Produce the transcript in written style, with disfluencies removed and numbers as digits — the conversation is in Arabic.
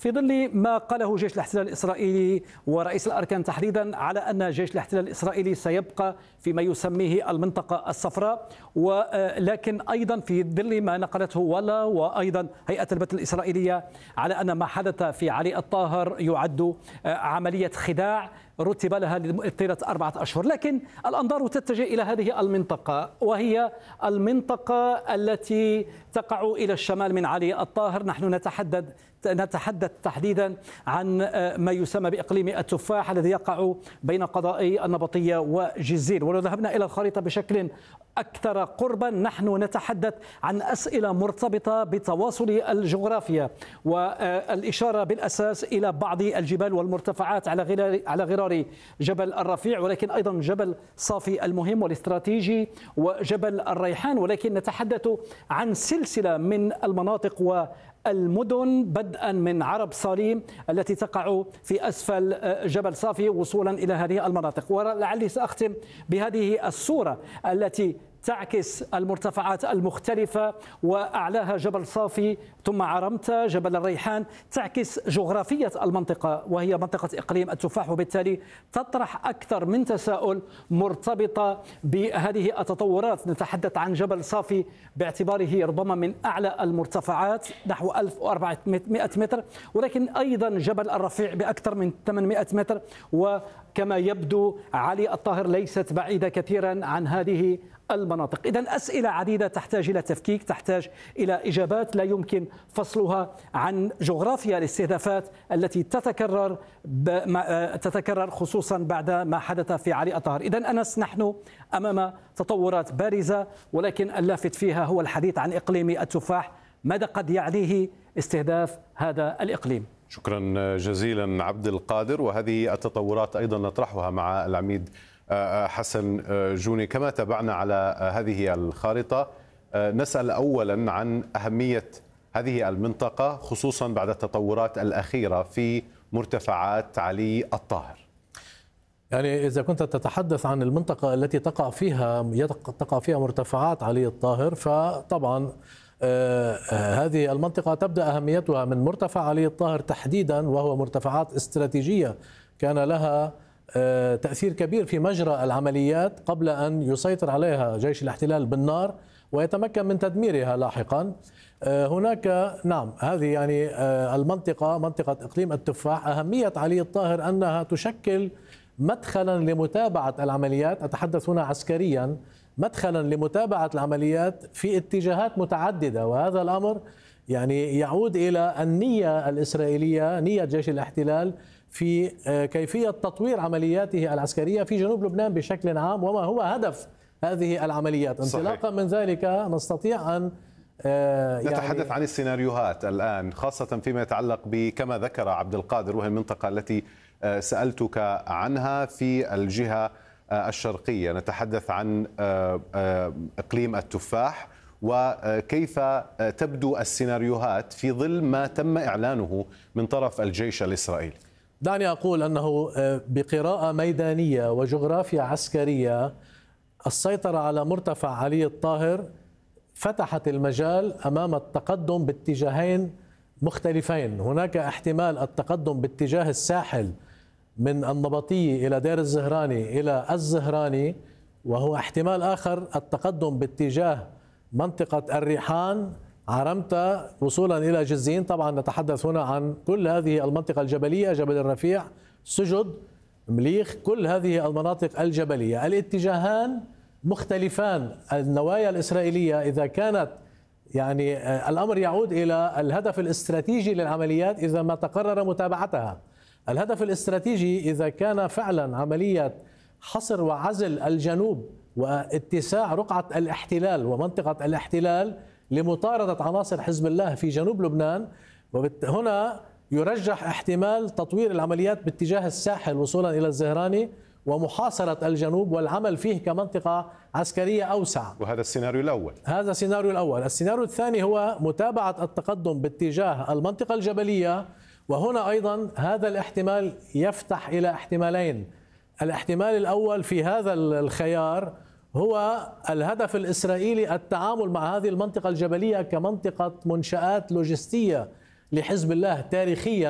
في ظل ما قاله جيش الاحتلال الإسرائيلي ورئيس الأركان تحديدا على أن جيش الاحتلال الإسرائيلي سيبقى فيما يسميه المنطقة الصفراء، ولكن أيضا في ظل ما نقلته ولا وأيضا هيئة البث الإسرائيلية على أن ما حدث في علي الطاهر يعد عملية خداع رتب لها لطيلة 4 أشهر. لكن الأنظار تتجه إلى هذه المنطقة، وهي المنطقة التي تقع إلى الشمال من علي الطاهر. نحن نتحدث تحديدا عن ما يسمى بإقليم التفاح الذي يقع بين قضائي النبطية وجزير. ولو ذهبنا إلى الخريطة بشكل أكثر قربا نحن نتحدث عن أسئلة مرتبطة بتواصل الجغرافيا والإشارة بالأساس إلى بعض الجبال والمرتفعات على غرار جبل الرفيع، ولكن أيضا جبل صافي المهم والاستراتيجي وجبل الريحان. ولكن نتحدث عن سلسلة من المناطق والمدن بدءا من عرب صاليم التي تقع في أسفل جبل صافي وصولا إلى هذه المناطق. ولعلي سأختم بهذه الصورة التي تعكس المرتفعات المختلفة وأعلاها جبل صافي ثم عرمتة جبل الريحان، تعكس جغرافية المنطقة وهي منطقة إقليم التفاح، وبالتالي تطرح أكثر من تساؤل مرتبطة بهذه التطورات. نتحدث عن جبل صافي باعتباره ربما من أعلى المرتفعات نحو 1400 متر، ولكن أيضا جبل الرفيع بأكثر من 800 متر، وكما يبدو علي الطاهر ليست بعيدة كثيرا عن هذه المناطق. إذن أسئلة عديدة تحتاج إلى تفكيك، تحتاج إلى إجابات لا يمكن فصلها عن جغرافيا الاستهدافات التي تتكرر خصوصا بعد ما حدث في علي الطاهر. إذن أنس، نحن أمام تطورات بارزة، ولكن اللافت فيها هو الحديث عن إقليم التفاح. ماذا قد يعنيه استهداف هذا الإقليم؟ شكرا جزيلا عبد القادر. وهذه التطورات أيضا نطرحها مع العميد حسن جوني. كما تابعنا على هذه الخارطة، نسأل أولا عن أهمية هذه المنطقة خصوصا بعد التطورات الأخيرة في مرتفعات علي الطاهر. يعني إذا كنت تتحدث عن المنطقة التي تقع فيها مرتفعات علي الطاهر، فطبعا هذه المنطقة تبدأ أهميتها من مرتفع علي الطاهر تحديدا، وهو مرتفعات استراتيجية كان لها تأثير كبير في مجرى العمليات قبل أن يسيطر عليها جيش الاحتلال بالنار ويتمكن من تدميرها لاحقا. هناك هذه يعني المنطقة، منطقة إقليم التفاح، أهمية علي الطاهر أنها تشكل مدخلا لمتابعة العمليات، أتحدث هنا عسكريا، مدخلا لمتابعة العمليات في اتجاهات متعددة. وهذا الأمر يعني يعود إلى النية الإسرائيلية، نية جيش الاحتلال في كيفية تطوير عملياته العسكرية في جنوب لبنان بشكل عام، وما هو هدف هذه العمليات. انطلاقا من ذلك نستطيع أن نتحدث عن السيناريوهات الآن، خاصة فيما يتعلق بكما ذكر عبد القادر، وهي المنطقة التي سألتك عنها في الجهة الشرقية. نتحدث عن إقليم التفاح وكيف تبدو السيناريوهات في ظل ما تم إعلانه من طرف الجيش الإسرائيلي. دعني أقول أنه بقراءة ميدانية وجغرافيا عسكرية، السيطرة على مرتفع علي الطاهر فتحت المجال أمام التقدم باتجاهين مختلفين. هناك احتمال التقدم باتجاه الساحل من النبطية إلى دير الزهراني إلى الزهراني، وهو احتمال آخر التقدم باتجاه منطقة الريحان عرمتة وصولا إلى جزين. طبعا نتحدث هنا عن كل هذه المنطقة الجبلية، جبل الرفيع، سجد، مليخ، كل هذه المناطق الجبلية. الاتجاهان مختلفان. النوايا الإسرائيلية إذا كانت يعني الأمر يعود إلى الهدف الاستراتيجي للعمليات إذا ما تقرر متابعتها. الهدف الاستراتيجي إذا كان فعلا عملية حصر وعزل الجنوب واتساع رقعة الاحتلال ومنطقة الاحتلال لمطاردة عناصر حزب الله في جنوب لبنان، وهنا يرجح احتمال تطوير العمليات باتجاه الساحل وصولا إلى الزهراني ومحاصرة الجنوب والعمل فيه كمنطقة عسكرية أوسع. وهذا السيناريو الأول. هذا السيناريو الأول. السيناريو الثاني هو متابعة التقدم باتجاه المنطقة الجبلية، وهنا أيضا هذا الاحتمال يفتح إلى احتمالين. الاحتمال الأول في هذا الخيار هو الهدف الإسرائيلي التعامل مع هذه المنطقة الجبلية كمنطقة منشآت لوجستية لحزب الله تاريخيا.